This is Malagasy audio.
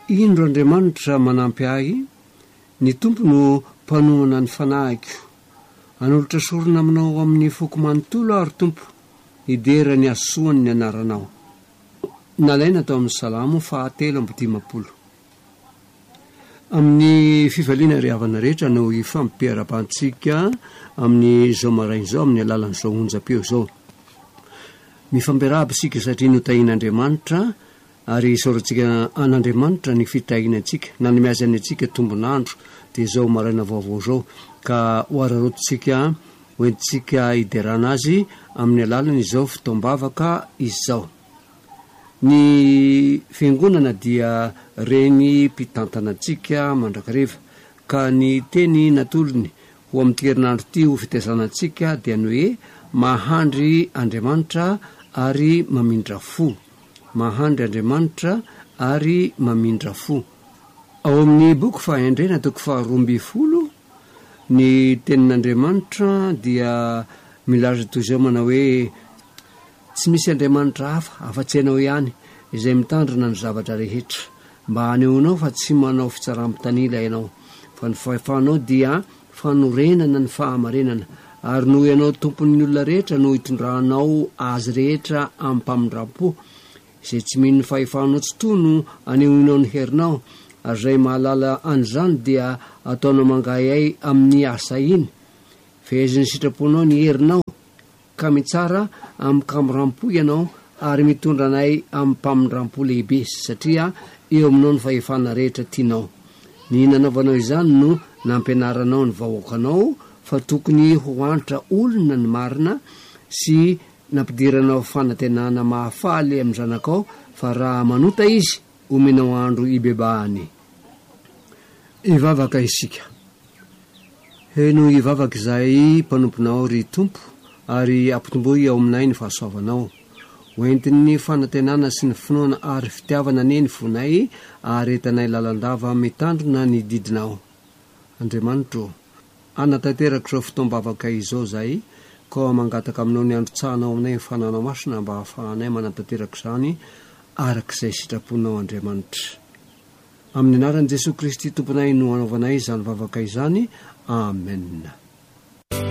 indro Andriamanitra manampy ahy, ny tompo no mpanohana ny fanahiko. Anolotra sorona aminao amin'ny foko manontolo ary tompo, hidera ny asoany ny anaranao. Nalaina tao amin'ny Salamo 7:10. Amin'ny fivaliana ry havana rehetra no ifampiara-pantsika amin'ny zao marain'izao amin'ny alalan'izao onjam-peo zao. Mifampiarahaba sika satria notahin'Andriamanitra ary isaorantsika an'Andriamanitra ny fitahinantsika na ny miazany antsika tombonandro dia zao maraina vaovao zao ka hoararotontsika hoentintsika hiderana azy amin'ny alalany izao fotoam-bavaka izao. Ny fiangonana dia reny mpitantanantsika mandrakariva ka ny teny natolony ho amin'ny herinandro ity ho fitaizanantsika dia ny hoe mahandry Andriamanitra ary mamindra fo. Mahandry Andriamanitra ary mamindra fo. Ao amin'ny boky fahendrena 12 ny tenin'Andriamanitra dia milaza toy izao manao hoe tsy misy Andriamanitra hafa afa-tsy ianao ihany izay mitandrina ny zavatra rehetra. Mba hanehoanao fa tsy manao fitsaram-pitanila ianao, fa ny fahefanao dia fanorenana ny fahamarenana, ary noho ianao tompon'ny olona rehetra no hitondranao azy rehetra amin'ny mpamindram-po, izay tsy mino ny fahefanao tsy tono anehoanao ny herinao, ary izay mahalala an'izany dia ataonao mangahay amin'ny asa iny. Feheziny sitraponao ny herinao ka mitsara amin'ny kamrampo ianao ary mitondra anay amin'ny mpamindram-po lehibe satria eo aminao ny fahefana rehetra tianao. Ny nanaovanao izany no nampianaranao ny vahoakanao fa tokony ho antra olona ny marina sy nampidiranao fanantenana mahafaly amin'ny zanakao, fa raha manota izy omenao andro ibebahany. Ivavaka isika. Heno ivavaka izay mpanomponao ry tompo ary ampitomboy ao aminay ny fahasoavanao. Hoentin'ny fanantenana sy ny finoana ary fitiavana neny fonay ary etanay lalandava mitandrina ny didinao. Andriamanitro, anatanterako izao fotoam-bavaka izao zay, ka mangataka aminao ny androtsahanao aminay ny fananao masina mba hahafahanay manatanteraka izany arak'izay sitraponao Andriamanitra. Amin'ny anaran'i Jesosy Kristy tomponay no anaovanay izany vavaka izany. Amen.